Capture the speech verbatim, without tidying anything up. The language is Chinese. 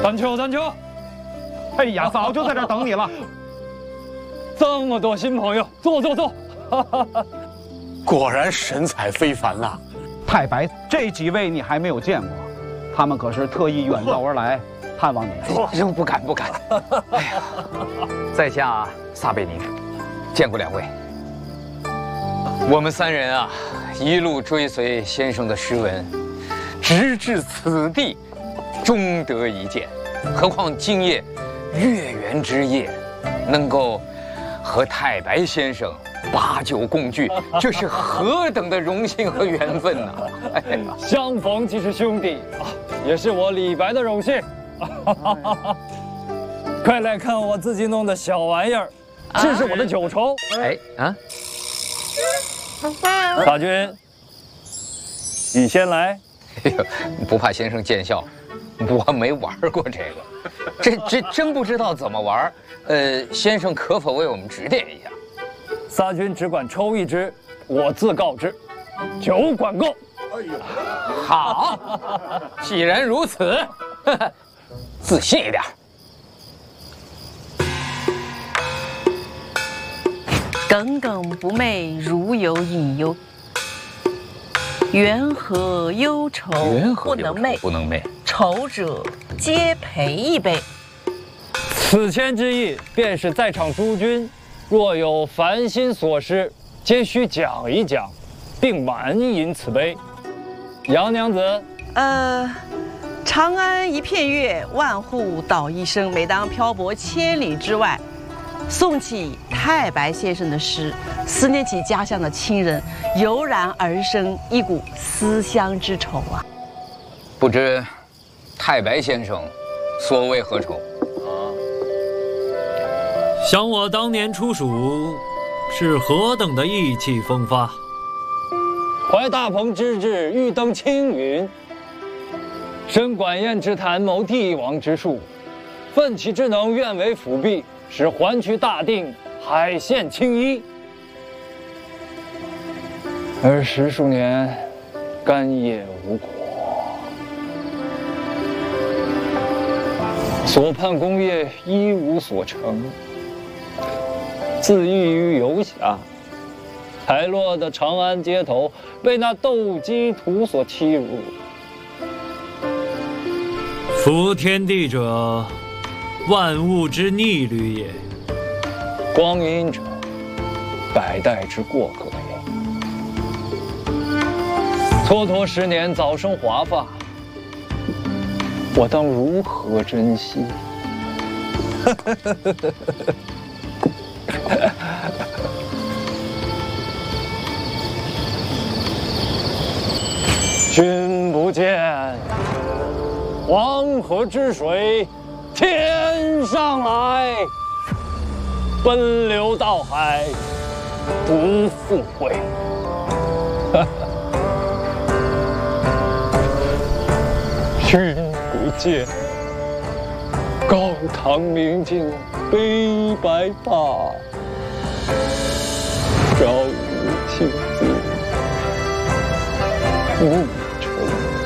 丹丘，丹丘， 哎呀，早就在这儿等你了。 这么多新朋友，坐坐坐。 果然神采非凡呐！ 太白，这几位你还没有见过，他们可是特意远道而来，盼望你来。 仍不敢不敢。哎呀，在下撒贝宁，见过两位。我们三人啊，一路追随先生的诗文，直至此地，终得一见。何况今夜月圆之夜，能够和太白先生把酒共聚，这是何等的荣幸和缘分呐！哎呀， 相逢即是兄弟啊，也是我李白的荣幸。快来看我自己弄的小玩意儿，这是我的酒筹。 哎啊， 大军，你先来。 哎呦，不怕先生见笑，我没玩过这个，这这真不知道怎么玩。呃，先生可否为我们指点一下？ 撒军只管抽一支，我自告知，酒管够。 哎呦，好，既然如此，自信一点。 耿耿不寐，如有隐忧。缘何忧愁不能寐？ 不能寐。 愁者皆陪一杯。 此签之意，便是在场诸君，若有烦心所失，皆须讲一讲，并满饮此杯。杨娘子， 呃，长安一片月，万户捣一声。每当漂泊千里之外，诵起太白先生的诗，思念起家乡的亲人，油然而生一股思乡之愁啊！ 不知太白先生所为何愁？ 想我当年出蜀，是何等的意气风发。 怀大鹏之志，欲登青云；身管燕之谈，谋帝王之术。奋起之能，愿为辅弼，使环渠大定，海县青衣。而十数年，干叶无果，所盼功业一无所成。自缢于游侠，才落的长安街头，被那斗鸡徒所欺辱。 夫天地者，万物之逆旅也。 光阴者，百代之过客也。蹉跎十年，早生华发，我当如何珍惜？君不见，黄河之水天上来，奔流到海不复回。君不见，高堂明镜悲白发，朝无青丝无